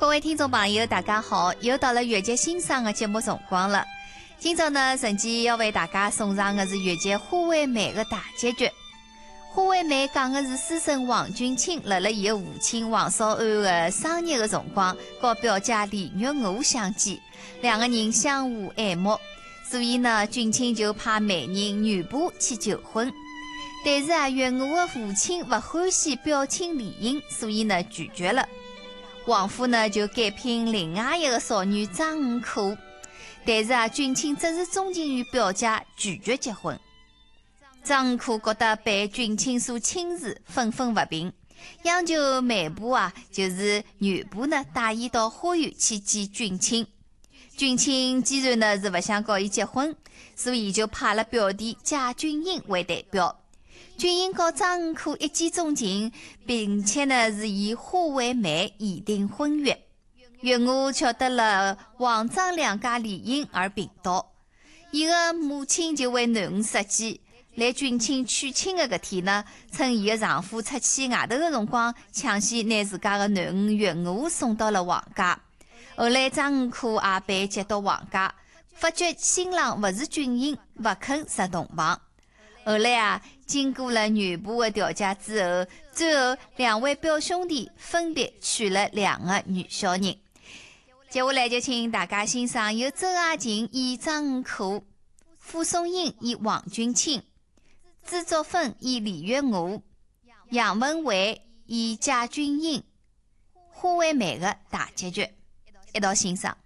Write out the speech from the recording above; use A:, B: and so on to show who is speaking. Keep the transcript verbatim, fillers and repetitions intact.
A: 位听众朋友，大家好！又到了越剧欣赏的节目辰光了。今朝呢，陈记要为大家送上的是越剧《花为媒》的大结局。《花为媒》讲的是书生王君清辣辣伊的父亲王少安的生日的辰光，和表姐李玉娥相见，两个人相互爱慕，所以呢，君清就派媒人女仆去求婚。但是啊，玉娥的父亲不欢喜表亲联姻，所以呢，拒绝了。王夫呢就改聘另外一个少女张五可，但是啊，君清只是钟情于表姐，拒绝结婚。张五可觉得被君清所轻视，愤愤不平，央求媒婆啊，就是女仆呢，带伊到花园去见君清。君清既然呢是不想和伊结婚，所以就派了表弟贾君英为代表。君英和张五可一见钟情，并且呢是以花为媒议定婚约。玉娥晓得了王张两家联姻而病倒，伊个母亲就为囡恩设计，来君清娶亲的搿天呢，趁伊个丈夫出去外头的辰光，抢先拿自家的囡恩玉娥送到了王家。后来张五可也被接到王家，发觉新郎勿是君英，勿肯入洞房。后来啊，经过了女仆的调解之后，最后两位表兄弟分别娶了两个女小人。接下来就请大家欣赏由周亚勤演张五可，傅松英演王君清，朱作芬演李玉娥，杨文慧演贾君英，花为媒的大结局，一道欣赏。